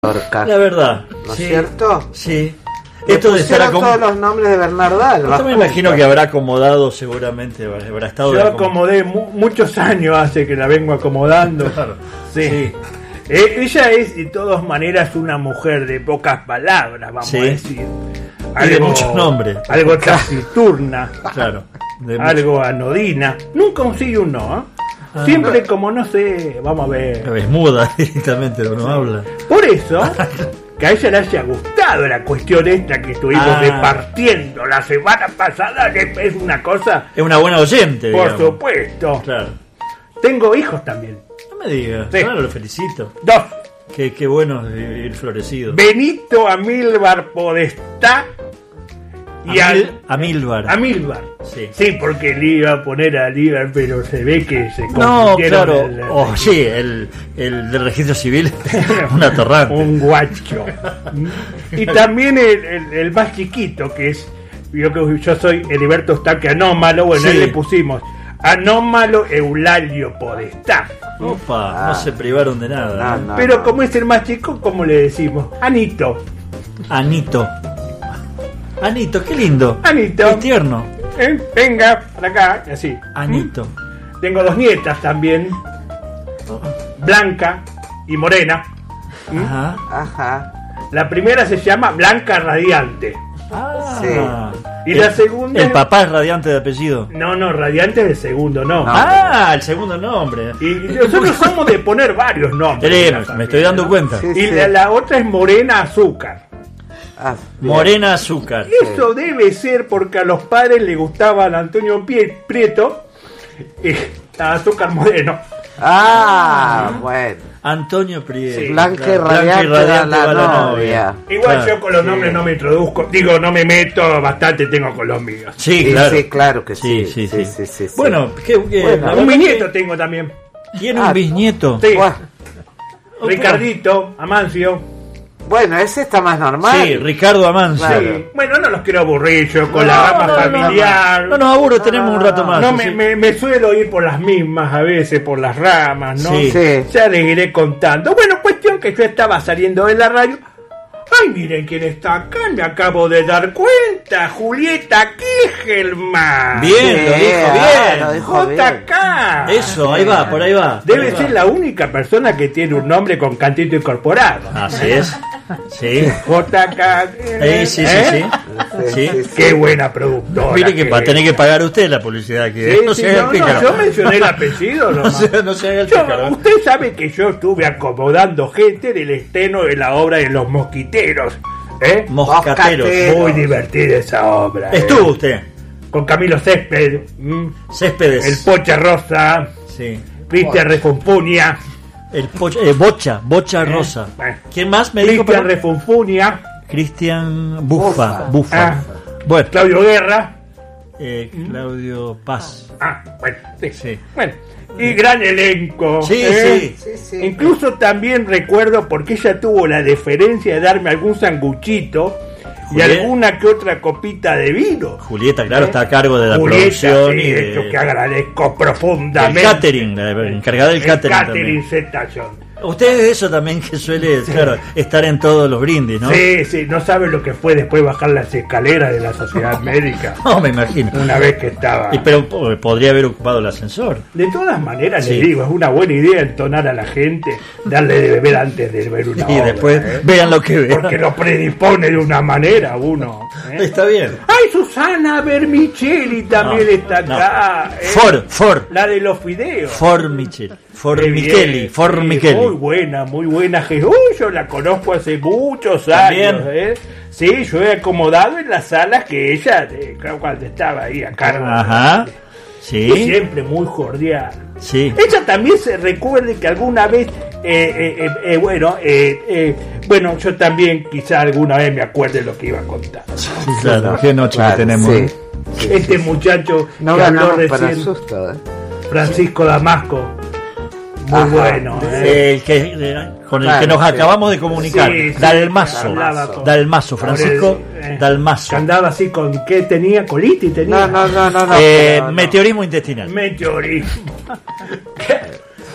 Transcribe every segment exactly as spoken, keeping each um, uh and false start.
Lorca. La verdad. ¿No es sí, cierto? Sí. Le Esto de estar pusieron acom... todos los nombres de Bernardo Alba. Esto me imagino que habrá acomodado seguramente, habrá estado... Yo de acomodé mu muchos años hace que la vengo acomodando. Claro. Sí. Sí. Eh, ella es de todas maneras una mujer de pocas palabras, vamos Sí. a decir. Y de muchos nombres. Algo taciturna, Claro. De algo anodina. Nunca consigue un no, ¿eh? Ah. Siempre como no sé, vamos a ver. mucho... Es muda directamente, no habla. Por eso, que a ella le haya gustado la cuestión esta que estuvimos Ah. departiendo la semana pasada, que es una cosa, Es una buena oyente, por digamos. supuesto. Claro. Tengo hijos también. No me digas. Sí. Claro, lo felicito. Dos. Qué, qué bueno vivir florecido. Benito Amílvar Podestá y Amil- Al- Amílvar. Amílvar. Sí. Sí, porque le iba a poner a Líbar, pero se ve que se No, confundieron claro. el- Oh, sí, el, el del registro civil. Un atorrante. un guacho. Y también el, el, el más chiquito, que es, yo que yo soy Heriberto Staque Anómalo, bueno, Sí. ahí le pusimos Anómalo Eulalio Podestá. Opa, Ah. no se privaron de nada. No, no, Pero no. como es el más chico, ¿cómo le decimos? Anito. Anito. Anito, qué lindo. Anito. Qué tierno. ¿Eh? Venga, para acá, y así. Anito. Tengo dos nietas también, Blanca y Morena. Ajá. Ajá. La primera se llama Blanca Radiante. Ah. Y El- la segunda... El papá es radiante de apellido. No, no, Radiante es el segundo, no. Ah, el segundo nombre. Y nosotros somos de poner varios nombres. Eh, en la me, familia, me estoy dando ¿no? cuenta. Sí. Y la, la otra es Morena Azúcar. Ah, bien. Morena Azúcar. Eso debe ser porque a los padres les gustaba el Antonio Pie- Prieto y a Azúcar Moreno. Ah, bueno. Antonio Prieto. Sí. Blanca y Claro, radiante, Blanca y radiante va va la la novia. Igual Claro. yo con los Sí. nombres no me introduzco, digo, no me meto, bastante tengo con los míos. Sí, Sí, claro. sí, claro que sí. Sí, sí, sí. sí, sí, sí. Bueno, ¿qué, qué- Bueno, la Un verdad bisnieto que tengo también. tiene Ah. un bisnieto. Sí, Buah. Ricardito, Amancio. Bueno, ese está más normal. Sí, Ricardo Amancio. Claro. Sí. Bueno, no los quiero aburrir yo con No, la rama no, no, familiar. No nos aburre, No, tenemos no, un rato no. más. No, sí. me, me, me suelo ir por las mismas a veces, por las ramas, ¿no? Sí. Sí. Ya les iré contando. Bueno, cuestión que yo estaba saliendo de la radio. Ay, miren quién está acá, me acabo de dar cuenta. Julieta Kigelman. Bien, lo dijo ah, bien. lo dijo J bien. K. Eso, ahí va, por ahí va. Debe Ahí va. ser la única persona que tiene un nombre con cantito incorporado. Así es. Sí. J K. Eh, sí, sí, ¿Eh? sí. Sí. Sí, sí. Qué buena productora. Mire que va a tener que pagar usted la publicidad que Sí, no sí, se haga el no, no, pícaro. yo mencioné el apellido No nomás. se, no se haga el Yo- pícaro. usted sabe que yo estuve acomodando gente del estreno de la obra de Los Mosquiteros. ¿Eh? Moscateros. Moscateros. Muy divertida esa obra. ¿eh? Estuvo usted. Con Camilo Césped, ¿m? Céspedes. el Pocha Rosa, Sí. Cristian Refunfunia, El pocha, eh, Bocha, Bocha Rosa. bueno. ¿Quién más me dijo? Cristian perdón? Refunfunia, Cristian Bufa. Bufa. Ah. Bueno, Claudio Guerra. eh, Claudio Paz. Ah, bueno, sí. Sí. Bueno, y gran elenco. Sí, ¿eh? sí. Sí, sí. Incluso también recuerdo porque ella tuvo la deferencia de darme algún sanguchito y Julieta. alguna que otra copita de vino. Julieta, claro, está a cargo de la Julieta, producción sí, y de, esto que agradezco del profundamente. catering, la encargada del El catering, catering también. Station. Usted es de eso también que suele, claro, estar en todos los brindis, ¿no? Sí, sí, no sabe lo que fue después bajar las escaleras de la sociedad médica. No, me imagino. Una vez que estaba. Y, pero po- podría haber ocupado el ascensor. De todas maneras, Sí. le digo, es una buena idea entonar a la gente, darle de beber antes de ver una Y obra, después ¿eh? vean lo que vean. Porque lo predispone de una manera uno. ¿eh? Está bien. ¡Ay, Susana Vermicelli también No, está no. acá! ¿eh? For, for, La de los fideos. for Michel, for Qué Micheli, bien, for sí, Micheli. Muy buena, muy buena. Jesús, yo la conozco hace muchos También. años. ¿eh? Sí, yo he acomodado en las salas que ella, eh, cuando estaba ahí a cargo. Ajá. Y Sí, siempre muy cordial. sí. Ella también se recuerde que alguna vez, eh, eh, eh, eh, bueno, eh, eh, bueno, yo también quizá alguna vez me acuerde lo que iba a contar. Claro, qué noche Claro, que tenemos. sí. ¿eh? Sí, Este sí, sí. muchacho No que habló ganamos para recién, susto, ¿eh? Francisco Damasco, muy Ajá. bueno. ¿eh? El que, eh, con el Claro, que nos sí. acabamos de comunicar. Sí, sí, Dalmazo. hablaba con- Dalmazo, Francisco Por el- eh, Dalmazo. que andaba así con, ¿qué tenía? Colitis tenía. No, no, no, no. no, Eh, pero no. meteorismo intestinal. Meteorismo.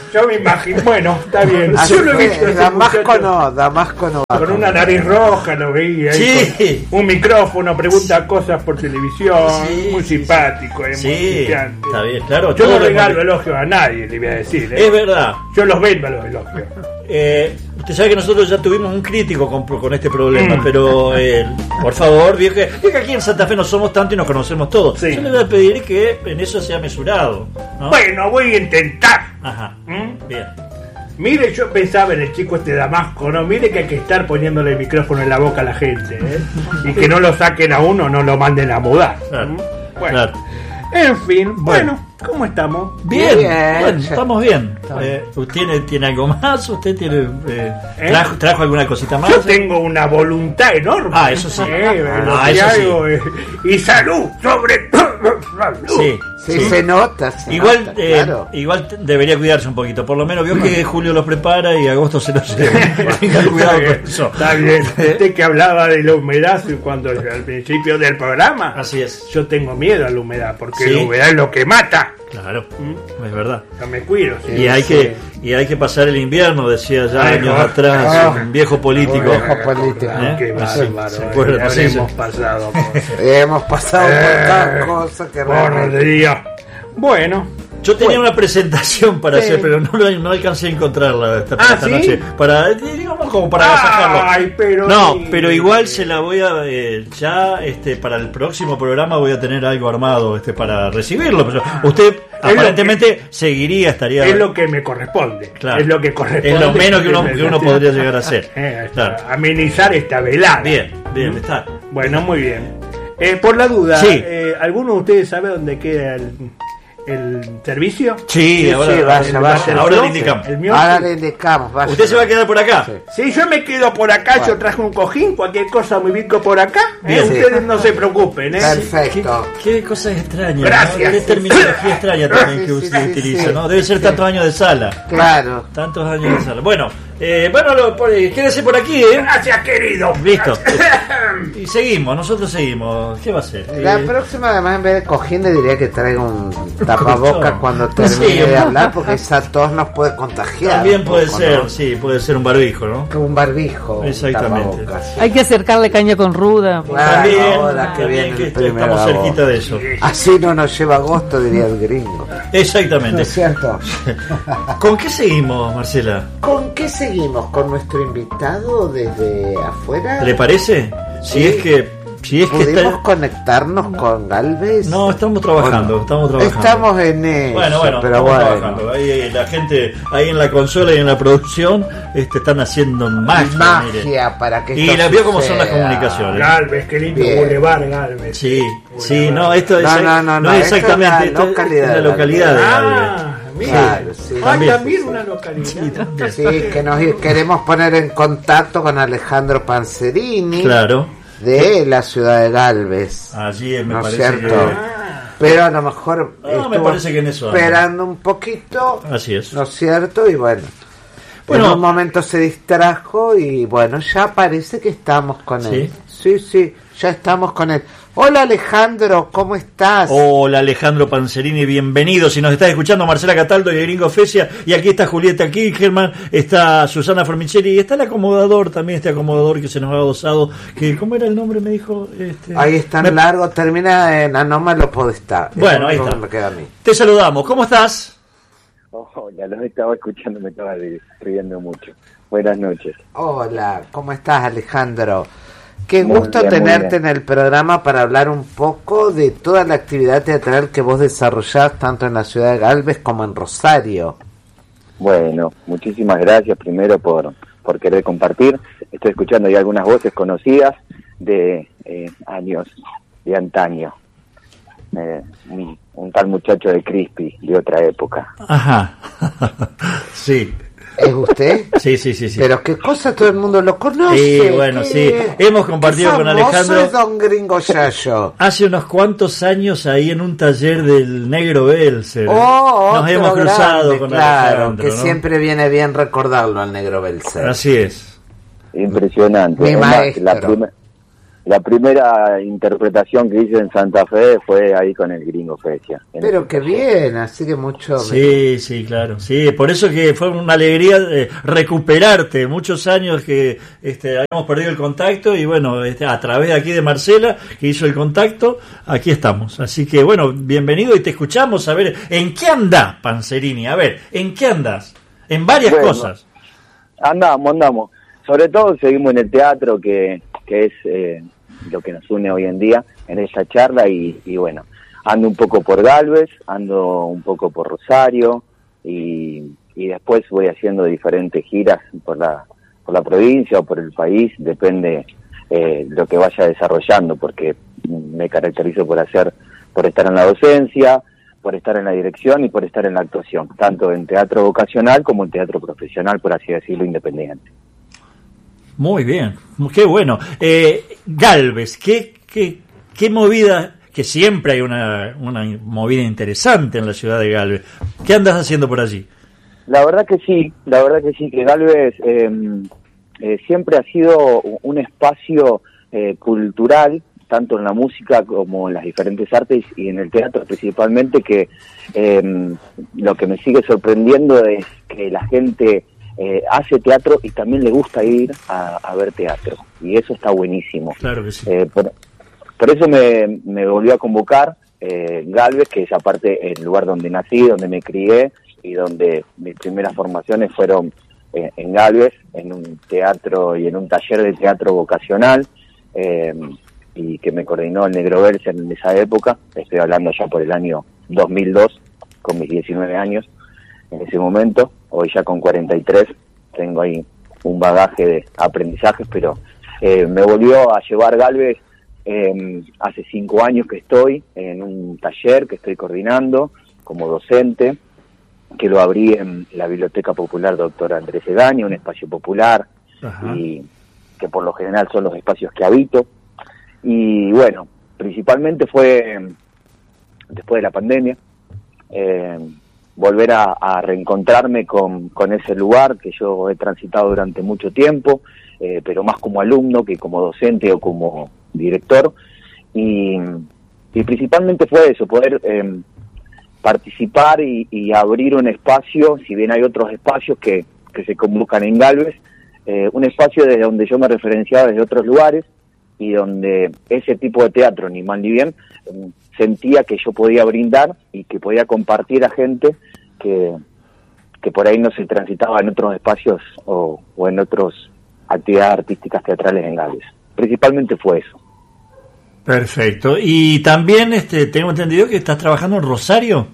Yo me imagino, bueno, está bien. Así Yo lo he que visto ese Damasco muchacho no, Damasco no va con una nariz roja, lo veía ahí, Sí. con un micrófono, pregunta cosas por televisión, Sí, muy sí, simpático, eh, muy Sí, principiante. está bien, claro. Yo no todo lo regalo hemos- elogios a nadie, le voy a decir. ¿eh? Es verdad. Yo los vendo a los elogios. Eh, usted sabe que nosotros ya tuvimos un crítico con, con este problema, Mm. pero eh, por favor, vio que, vio que aquí en Santa Fe no somos tanto y nos conocemos todos. Sí. Yo le voy a pedir que en eso sea mesurado, ¿no? Bueno, voy a intentar. Ajá, ¿Mm? bien. Mire, yo pensaba en el chico este Damasco, ¿no? Mire que hay que estar poniéndole el micrófono en la boca a la gente, ¿eh? Y que no lo saquen a uno, no lo manden a mudar. Claro, ¿Mm? Bueno, claro. en fin, bueno, Bueno. ¿cómo estamos? Bien, Bien. bueno, estamos bien. Eh, ¿Usted tiene, tiene algo más? ¿Usted tiene eh, ¿Eh? trajo, trajo alguna cosita más? Yo tengo una voluntad enorme. Ah, eso sí. Eh, lo Ah, que eso sí. hago, eh, y salud, sobre todo. Salud. Sí. Sí, Sí. se nota, se Igual, nota, eh, claro. igual t- debería cuidarse un poquito. Por lo menos vio que julio los prepara y agosto se los lleva. Tenga cuidado con eso. Está bien. Usted que hablaba de la humedad cuando al principio del programa. Así es. Yo tengo miedo a la humedad porque Sí. la humedad es lo que mata. Claro, ¿Mm? es verdad. Yo me cuido. sí. Y hay sí. que y hay que pasar el invierno, decía ya Ay, años no. atrás, Ah. un viejo político. Viejo político. ¿Eh? Qué Sí, bárbaro. se eh, acuerda, ya sí, hemos sí. pasado. por- Hemos pasado por Eh, tantas cosas que Por realmente... Dios. Bueno. Yo tenía una presentación para Sí. hacer, pero no, lo- no alcancé a encontrarla esta, Ah, esta ¿sí? noche. Para, eh, digamos, como para agasajarlo. Ay, pero No, sí. pero igual se la voy a eh, ya este para el próximo programa voy a tener algo armado este para recibirlo. Pero usted lo aparentemente seguiría, estaría Es lo que me corresponde. Claro. Es lo que corresponde. Es lo menos que uno, que uno podría llegar a hacer. Eh, Claro. Amenizar esta velada. Bien, bien, está. Bueno, muy bien. Eh, por la duda, Sí. eh, ¿alguno de ustedes sabe dónde queda el, el servicio? Sí, Sí, ahora, sí, vaya, el- vaya. ahora le ¿El indicamos. mío? Ahora le indicamos, vaya. ¿Usted se va a quedar por acá? Sí. Si yo me quedo por acá, yo traje un cojín, cualquier cosa me ubico por acá. ¿eh? Bien. Ustedes no se preocupen, ¿eh? Perfecto. Qué, qué cosa extraña. Gracias. ¿no? Qué terminología extraña también que Sí, usted sí, sí, utiliza, sí. ¿no? Debe ser Sí. tantos años de sala. Claro. Tantos años de sala. Bueno, eh, bueno, lo, por, eh, quédese por aquí, ¿eh? Gracias, querido. Listo. Y seguimos, nosotros seguimos. ¿Qué va a ser? La Eh, próxima, además, en vez de cojín, le diría que traiga un tapabocas colchón. cuando Sí, termine de un- hablar, porque esa tos nos puede contagiar. También un puede poco, ser, ¿no? sí, puede ser un barbijo, ¿no? Que un barbijo. un Exactamente. tapabocas, sí. Hay que acercarle caña con ruda. Claro, También, ahora que también viene que el primero estamos de agosto. cerquita de eso. Así no nos lleva agosto, diría el gringo. ¿No Exactamente. es cierto? ¿Con qué seguimos, Marcela? ¿Con qué seguimos? ¿Con nuestro invitado desde afuera? ¿Le parece? Si Sí. es que si es que ¿Pudimos está... conectarnos con Galvez? No, estamos trabajando, ¿O no? estamos trabajando. Estamos en eso, Bueno, bueno, pero estamos bueno. trabajando. Ahí, eh, la gente ahí en la consola y en la producción este, están haciendo magia. mire. Magia para que Y esto la vio cómo son las suceda. comunicaciones. Galvez, qué lindo Bien. Boulevard, Galvez. Sí, sí, no, esto es, No, no, no, no, es esto es exactamente la esto es- localidad es la de localidad de Ah, Galvez. mira. Claro, sí. Ah, También. también una localidad. Sí, que nos queremos poner en contacto con Alejandro Panzerini Claro, de la ciudad de Galvez. allí es, me ¿No es parece cierto? que... Pero a lo mejor Ah, me estuvo parece que en eso anda. esperando un poquito, Así es. ¿no es cierto? Y bueno, Bueno. en un momento se distrajo y bueno, ya parece que estamos con él. Sí, sí, ya estamos con él. Hola Alejandro, ¿cómo estás? Hola Alejandro Panzerini, bienvenido. Si nos estás escuchando, Marcela Cataldo y el Gringo Fecia, y aquí está Julieta Kirchherman, está Susana Formicheri y está el acomodador también, este acomodador que se nos ha adosado, que ¿cómo era el nombre? Me dijo. Este, Ahí está me- largo, termina en Anómalo Podestá. Bueno, ahí Eso está. me queda a mí. Te saludamos, ¿cómo estás? Hola, los estaba escuchando, me estaba riendo mucho. Buenas noches. Hola, ¿cómo estás Alejandro? Qué Muy gusto bien, muy tenerte bien. en el programa para hablar un poco de toda la actividad teatral que vos desarrollás tanto en la ciudad de Galvez como en Rosario. Bueno, muchísimas gracias primero por, por querer compartir. Estoy escuchando ya algunas voces conocidas de eh, años de antaño. Eh, un, un tal muchacho de Crispy de otra época. Ajá. sí, ¿Es usted? sí, sí, sí. sí. Pero qué cosa, todo el mundo lo conoce. Sí, bueno, qué- sí. Hemos compartido qué con famoso Alejandro. es Don Gringo Yayo. Hace unos cuantos años ahí en un taller del Negro Belser. Oh, Nos otro hemos cruzado grande, con claro, Alejandro, que ¿no? siempre viene bien recordarlo al Negro Belser. Así es. Impresionante. Mi Es más, maestro. la, primer- la primera interpretación que hice en Santa Fe fue ahí con el Gringo Fecia. Pero qué bien, así que mucho... Sí, sí, claro. Sí, por eso que fue una alegría eh, recuperarte. Muchos años que este, habíamos perdido el contacto y bueno, este, a través de aquí de Marcela, que hizo el contacto, aquí estamos. Así que bueno, bienvenido y te escuchamos. A ver, ¿en qué andás, Panzerini? A ver, ¿en qué andás? En varias bueno, cosas. Andamos, andamos. Sobre todo seguimos en el teatro, que, que es... Eh, lo que nos une hoy en día en esta charla y, y bueno, ando un poco por Galvez, ando un poco por Rosario y, y después voy haciendo diferentes giras por la por la provincia o por el país, depende eh, lo que vaya desarrollando, porque me caracterizo por hacer, por estar en la docencia, por estar en la dirección y por estar en la actuación, tanto en teatro vocacional como en teatro profesional, por así decirlo, independiente. Muy bien, qué bueno. Eh, Galvez, ¿qué, qué, qué movida, que siempre hay una, una movida interesante en la ciudad de Galvez? ¿Qué andas haciendo por allí? La verdad que sí, la verdad que sí, que Galvez eh, eh, siempre ha sido un espacio eh, cultural, tanto en la música como en las diferentes artes y en el teatro principalmente, que eh, lo que me sigue sorprendiendo es que la gente... Eh, hace teatro y también le gusta ir a, a ver teatro, y eso está buenísimo. Claro que sí. Eh, por, por eso me, me volvió a convocar eh, Galvez, que es aparte el lugar donde nací, donde me crié y donde mis primeras formaciones fueron eh, en Galvez, en un teatro y en un taller de teatro vocacional, eh, y que me coordinó el Negro Belce en esa época. Estoy hablando ya por el año dos mil dos, con mis diecinueve años en ese momento. Hoy ya con cuarenta y tres tengo ahí un bagaje de aprendizajes, pero eh, me volvió a llevar Galvez eh, hace cinco años que estoy en un taller que estoy coordinando como docente, que lo abrí en la Biblioteca Popular Doctor Andrés Egaña, un espacio popular. Ajá. Y que por lo general son los espacios que habito. Y bueno, principalmente fue después de la pandemia, eh, volver a, a reencontrarme con, con ese lugar que yo he transitado durante mucho tiempo, eh, pero más como alumno que como docente o como director, y, y principalmente fue eso, poder eh, participar y, y abrir un espacio, si bien hay otros espacios que, que se convocan en Galvez, eh, un espacio desde donde yo me referenciaba desde otros lugares, y donde ese tipo de teatro, ni mal ni bien, eh, sentía que yo podía brindar y que podía compartir a gente que, que por ahí no se transitaba en otros espacios o, o en otras actividades artísticas teatrales en Galvez. Principalmente fue eso. Perfecto. Y también este, tengo entendido que estás trabajando en Rosario.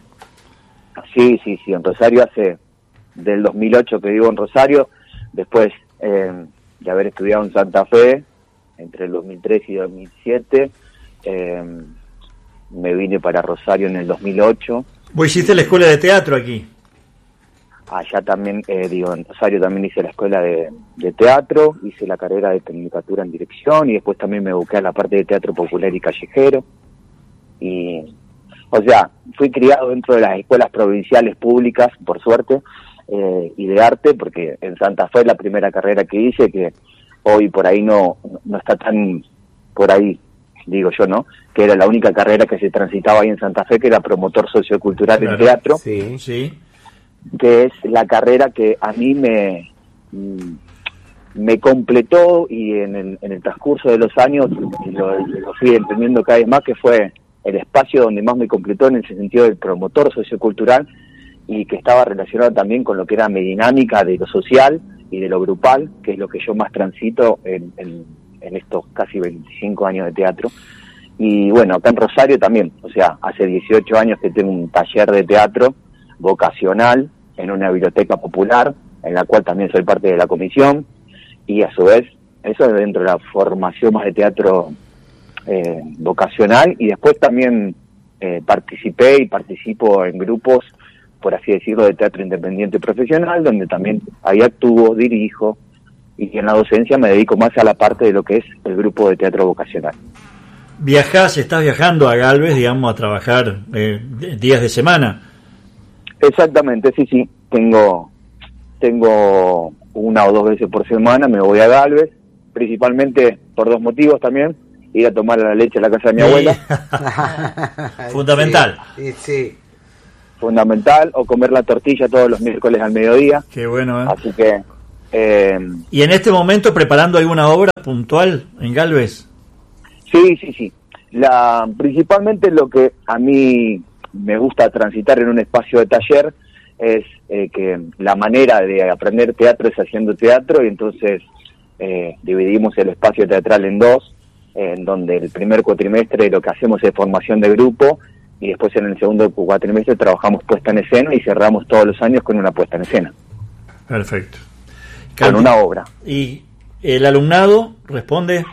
Sí, sí, sí, en Rosario hace del dos mil ocho que vivo en Rosario, después eh, de haber estudiado en Santa Fe, entre el dos mil tres y dos mil siete, eh, me vine para Rosario en el dos mil ocho. ¿Vos hiciste la escuela de teatro aquí? Allá también, eh, digo, en Rosario también hice la escuela de, de teatro, hice la carrera de tecnicatura en dirección y después también me busqué a la parte de teatro popular y callejero. Y, o sea, fui criado dentro de las escuelas provinciales públicas, por suerte, eh, y de arte, porque en Santa Fe la primera carrera que hice, que hoy por ahí no, no está tan por ahí, digo yo, ¿no? Que era la única carrera que se transitaba ahí en Santa Fe, que era promotor sociocultural claro, en teatro. Sí, sí. Que es la carrera que a mí me me completó y en el, en el transcurso de los años lo, lo fui entendiendo cada vez más, que fue el espacio donde más me completó en ese sentido del promotor sociocultural, y que estaba relacionado también con lo que era mi dinámica de lo social y de lo grupal, que es lo que yo más transito en, en, en estos casi veinticinco años de teatro. Y bueno, acá en Rosario también, o sea, hace dieciocho años que tengo un taller de teatro vocacional en una biblioteca popular, en la cual también soy parte de la comisión, y a su vez, eso es dentro de la formación más de teatro eh, vocacional, y después también eh, participé y participo en grupos, por así decirlo, de teatro independiente profesional, donde también ahí actúo, dirijo, y en la docencia me dedico más a la parte de lo que es el grupo de teatro vocacional. ¿Viajás, estás viajando a Galvez, digamos, a trabajar eh, días de semana? Exactamente, sí, sí. Tengo tengo una o dos veces por semana, me voy a Galvez, principalmente por dos motivos también. ir a tomar la leche a la casa de mi abuela. Fundamental. Sí, sí. Fundamental, o comer la tortilla todos los miércoles al mediodía. Qué bueno, ¿eh? Así que... Eh, ¿Y en este momento preparando alguna obra puntual en Galvez? Sí, sí, sí. La, principalmente lo que a mí me gusta transitar en un espacio de taller es eh, que la manera de aprender teatro es haciendo teatro, y entonces eh, dividimos el espacio teatral en dos, eh, en donde el primer cuatrimestre lo que hacemos es formación de grupo, y después en el segundo cuatrimestre trabajamos puesta en escena y cerramos todos los años con una puesta en escena. Perfecto. Con una obra. ¿Y el alumnado responde?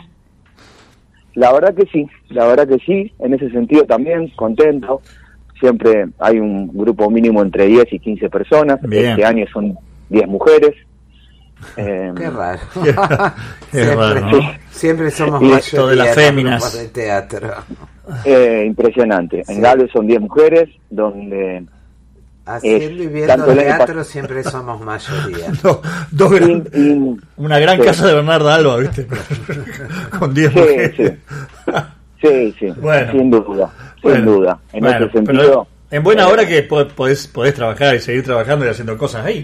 La verdad que sí, la verdad que sí, en ese sentido también, contento. Siempre hay un grupo mínimo entre diez y quince personas. Bien. Este año son diez mujeres. Eh, Qué raro. Qué, qué siempre, raro, ¿no? siempre somos Y mayoría esto de las en los féminas. grupos de teatro. eh, impresionante. Sí. En Galvez son diez mujeres, donde... Haciendo y Es, viendo tanto el año teatro pas- siempre somos mayoría. No, dos gran- y- y- una gran sí. casa de Bernarda Alba, ¿viste? Con diez Sí, mujeres. sí. Sí, sí, Bueno. sin duda, sin Bueno, duda. En bueno, ese sentido... pero en buena eh, hora que po- podés, podés trabajar y seguir trabajando y haciendo cosas ahí.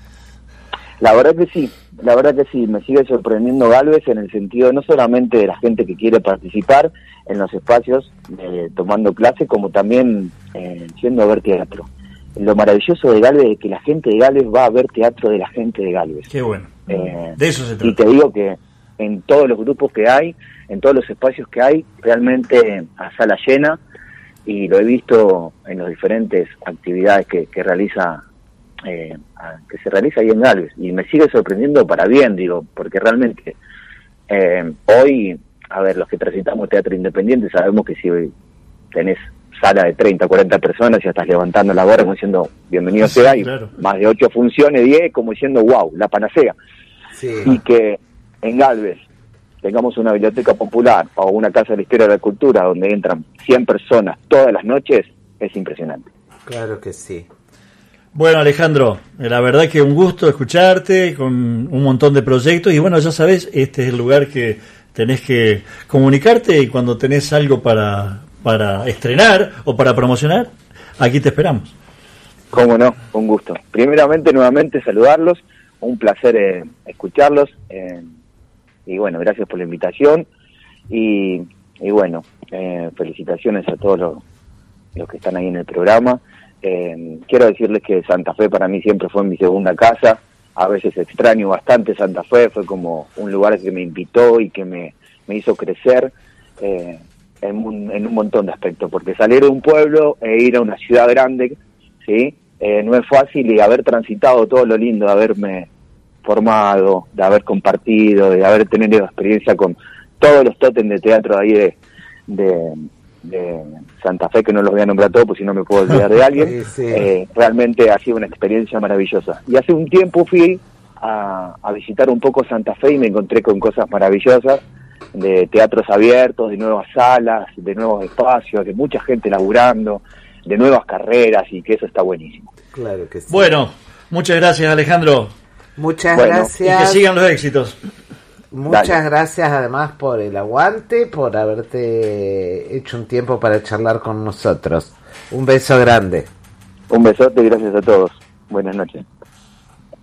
La verdad que sí, la verdad que sí, me sigue sorprendiendo Galvez en el sentido no solamente de la gente que quiere participar en los espacios eh, tomando clase, como también eh, yendo a ver teatro. Lo maravilloso de Galvez es que la gente de Galvez va a ver teatro de la gente de Galvez. Qué bueno. Eh, De eso se y trata. te digo que en todos los grupos que hay, en todos los espacios que hay, realmente a sala llena, y lo he visto en las diferentes actividades que, que realiza eh, a- que se realiza ahí en Galvez, y me sigue sorprendiendo para bien, digo, porque realmente eh, hoy, a ver, los que transitamos teatro independiente sabemos que si tenés sala de treinta, cuarenta personas, ya estás levantando la gorra como diciendo bienvenido Sí, sea, y claro. más de ocho funciones, diez, como diciendo wow, la panacea. Sí. Y que en Galvez tengamos una biblioteca popular o una casa de la historia de la cultura donde entran cien personas todas las noches, es impresionante. Claro que sí. Bueno, Alejandro, la verdad que un gusto escucharte con un montón de proyectos, y bueno, ya sabes, este es el lugar que tenés que comunicarte, y cuando tenés algo para, para estrenar o para promocionar, aquí te esperamos. Cómo no, un gusto. Primeramente, nuevamente saludarlos, un placer eh, escucharlos, eh, y bueno, gracias por la invitación, y, y bueno, eh, felicitaciones a todos los, los que están ahí en el programa. Eh, quiero decirles que Santa Fe para mí siempre fue mi segunda casa. A veces extraño bastante Santa Fe, fue como un lugar que me invitó y que me, me hizo crecer eh, en, un, en un montón de aspectos, porque salir de un pueblo e ir a una ciudad grande, ¿sí? Eh, no es fácil, y haber transitado todo lo lindo, de haberme formado, de haber compartido, de haber tenido experiencia con todos los tótems de teatro de ahí de, de, de Santa Fe, que no los voy a nombrar todos, porque si no me puedo olvidar de alguien. Sí, sí. Eh, realmente ha sido una experiencia maravillosa. Y hace un tiempo fui a, a visitar un poco Santa Fe y me encontré con cosas maravillosas, de teatros abiertos, de nuevas salas, de nuevos espacios, de mucha gente laburando, de nuevas carreras, y que eso está buenísimo. Claro que sí. Bueno, muchas gracias, Alejandro, Muchas Bueno, y que gracias. sigan los éxitos. Muchas Dale. gracias además por el aguante, por haberte hecho un tiempo para charlar con nosotros. Un beso grande. Un besote y gracias a todos. Buenas noches.